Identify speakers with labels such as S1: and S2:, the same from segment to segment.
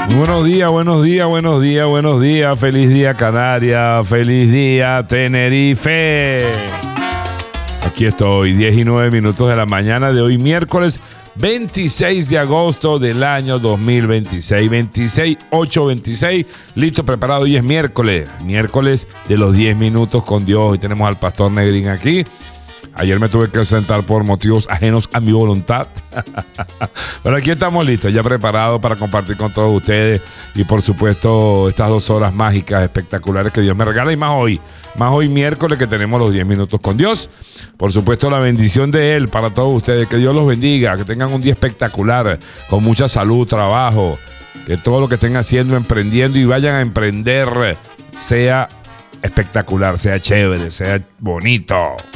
S1: Buenos días, buenos días, buenos días, buenos días. Feliz día Canarias, feliz día Tenerife. Aquí estoy, 10 y 9 minutos de la mañana de hoy, miércoles 26 de agosto del año 2026. 26, 8, 26. Listo, preparado. Hoy es miércoles de los 10 minutos con Dios. Hoy tenemos al pastor Negrín aquí. Ayer me tuve que ausentar por motivos ajenos a mi voluntad. Pero aquí estamos listos, ya preparados para compartir con todos ustedes. Y por supuesto, estas 2 horas mágicas, espectaculares que Dios me regala. Y más hoy miércoles que tenemos los 10 minutos con Dios. Por supuesto, la bendición de Él para todos ustedes. Que Dios los bendiga, que tengan un día espectacular, con mucha salud, trabajo. Que todo lo que estén haciendo, emprendiendo y vayan a emprender, sea espectacular, sea chévere, sea bonito.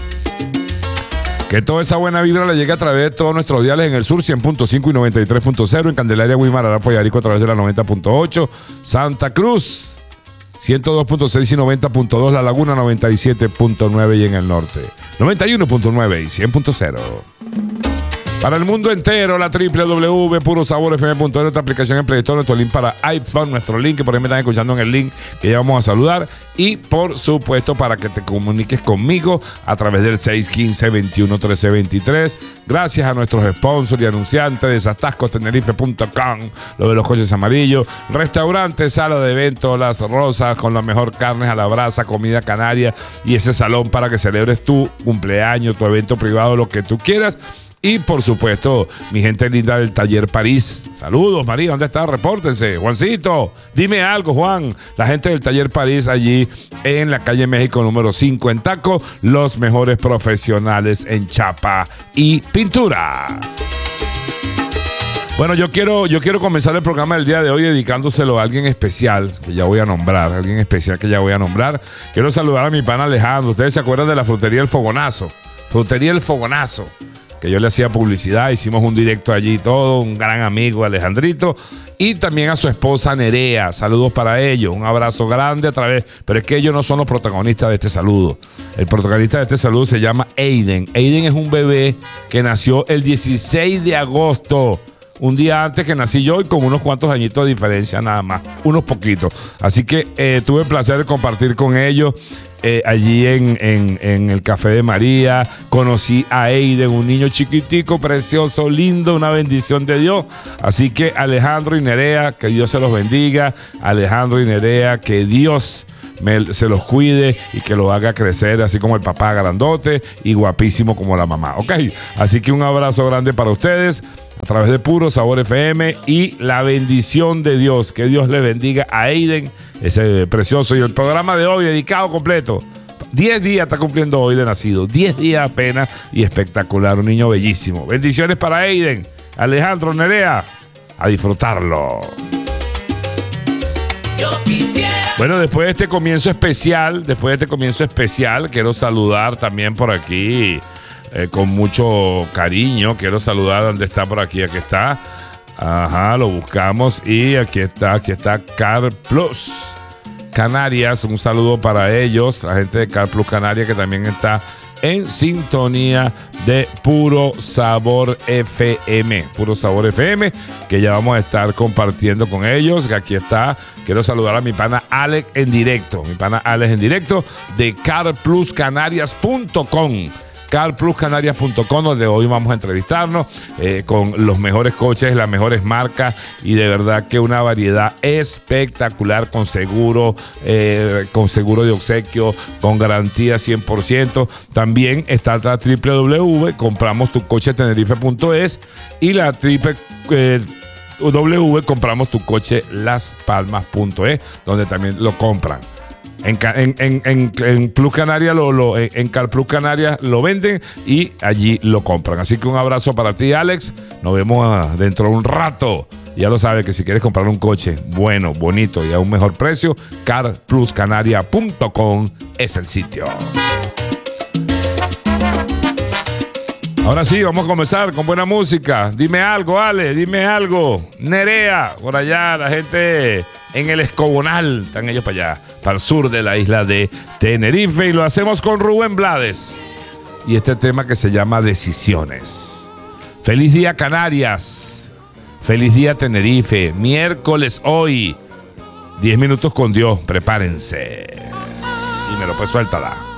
S1: Que toda esa buena vibra le llegue a través de todos nuestros diales en el sur 100.5 y 93.0, en Candelaria, Guimara, Arafo y Arico a través de la 90.8, Santa Cruz 102.6 y 90.2, La Laguna 97.9 y en el norte 91.9 y 100.0. Para el mundo entero, la www.purosaborfm.es, nuestra aplicación en Play Store, nuestro link para iPhone, nuestro link, que por ahí me están escuchando en el link que ya vamos a saludar. Y por supuesto, para que te comuniques conmigo a través del 615-2113-23. Gracias a nuestros sponsors y anunciantes, Desatascostenerife.com, lo de los coches amarillos, restaurante, sala de eventos, Las Rosas, con la mejor carnes a la brasa, comida canaria y ese salón para que celebres tu cumpleaños, tu evento privado, lo que tú quieras. Y por supuesto, mi gente linda del Taller París. Saludos, María, ¿dónde está? Repórtense. Juancito, dime algo, Juan. La gente del Taller París allí en la calle México número 5 en Taco. Los mejores profesionales en chapa y pintura. Bueno, yo quiero comenzar el programa del día de hoy dedicándoselo a alguien especial que ya voy a nombrar. Quiero saludar a mi pana Alejandro. Ustedes se acuerdan de la frutería El Fogonazo. Que yo le hacía publicidad, hicimos un directo allí y todo, un gran amigo Alejandrito, y también a su esposa Nerea, saludos para ellos, un abrazo grande a través, pero es que ellos no son los protagonistas de este saludo. El protagonista de este saludo se llama Aiden. Aiden es un bebé que nació el 16 de agosto, un día antes que nací yo y con unos cuantos añitos de diferencia nada más, unos poquitos. Así que tuve el placer de compartir con ellos allí en el Café de María. Conocí a Aiden, un niño chiquitico, precioso, lindo, una bendición de Dios. Así que Alejandro y Nerea, que Dios se los bendiga. Alejandro y Nerea, que Dios se los cuide y que lo haga crecer así como el papá grandote y guapísimo como la mamá, ¿ok? Así que un abrazo grande para ustedes a través de Puro Sabor FM y la bendición de Dios. Que Dios le bendiga a Aiden, ese precioso. Y el programa de hoy dedicado completo. 10 días está cumpliendo hoy de nacido. 10 días apenas y espectacular. Un niño bellísimo. Bendiciones para Aiden. Alejandro, Nerea, a disfrutarlo.
S2: Yo quisiera.
S1: Bueno, después de este comienzo especial, quiero saludar también por aquí con mucho cariño. Quiero saludar donde está por aquí. Aquí está. Ajá, lo buscamos y aquí está Car Plus Canarias. Un saludo para ellos, la gente de Car Plus Canarias que también está en sintonía de Puro Sabor FM, que ya vamos a estar compartiendo con ellos. Que aquí está. Quiero saludar a mi pana Alex en directo, de carpluscanarias.com. carpluscanarias.com, donde hoy vamos a entrevistarnos con los mejores coches, las mejores marcas y de verdad que una variedad espectacular con seguro de obsequio, con garantía 100%. También está la www.compramostucochetenerife.es y la www.compramostucochelaspalmas.es, donde también lo compran. En Plus Canarias en Car Plus Canarias lo venden y allí lo compran. Así que un abrazo para ti, Alex. Nos vemos dentro de un rato. Ya lo sabes que si quieres comprar un coche bueno, bonito y a un mejor precio, carpluscanaria.com es el sitio. Ahora sí, vamos a comenzar con buena música. Dime algo, Ale, dime algo. Nerea, por allá, la gente en el Escobonal. Están ellos para allá, para el sur de la isla de Tenerife. Y lo hacemos con Rubén Blades. Y este tema que se llama Decisiones. Feliz día, Canarias. Feliz día Tenerife, miércoles hoy, 10 minutos con Dios, prepárense. Y me lo pues suéltala.